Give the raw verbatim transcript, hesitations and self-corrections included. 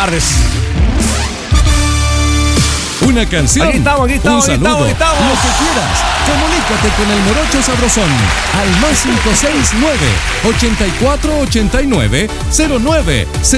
tardes. Una canción. Aquí estamos, aquí estamos, un aquí saludo, estamos, aquí estamos. lo que quieras. Comunícate con el Morocho Sabrosón al más cinco seis nueve, ochenta y cuatro ochenta y nueve, cero nueve